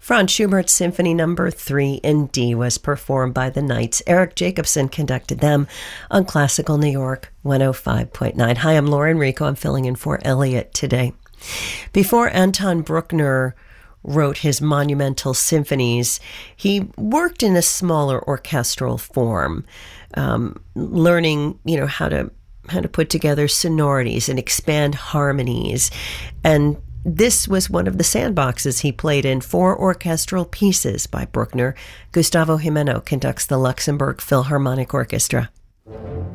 Franz Schubert's Symphony No. 3 in D was performed by the Knights. Eric Jacobson conducted them on Classical New York 105.9. Hi, I'm Lauren Rico. I'm filling in for Elliot today. Before Anton Bruckner wrote his monumental symphonies, he worked in a smaller orchestral form, learning, how to put together sonorities and expand harmonies. And this was one of the sandboxes he played in. 4 orchestral pieces by Bruckner. Gustavo Gimeno conducts the Luxembourg Philharmonic Orchestra.